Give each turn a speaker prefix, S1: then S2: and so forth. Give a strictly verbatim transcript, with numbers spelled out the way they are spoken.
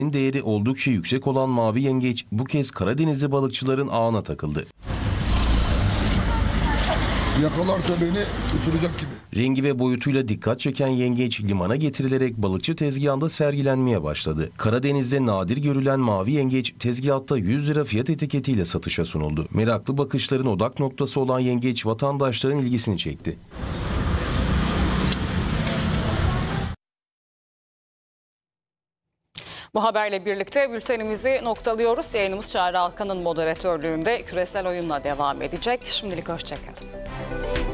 S1: Değeri oldukça yüksek olan mavi yengeç bu kez Karadenizli balıkçıların ağına takıldı.
S2: Yakalarsa beni uçuracak gibi.
S1: Rengi ve boyutuyla dikkat çeken yengeç limana getirilerek balıkçı tezgahında sergilenmeye başladı. Karadeniz'de nadir görülen mavi yengeç tezgahta yüz lira fiyat etiketiyle satışa sunuldu. Meraklı bakışların odak noktası olan yengeç vatandaşların ilgisini çekti.
S3: Bu haberle birlikte bültenimizi noktalıyoruz. Yayınımız Çağrı Alkan'ın moderatörlüğünde küresel oyunla devam edecek. Şimdilik hoşçakalın.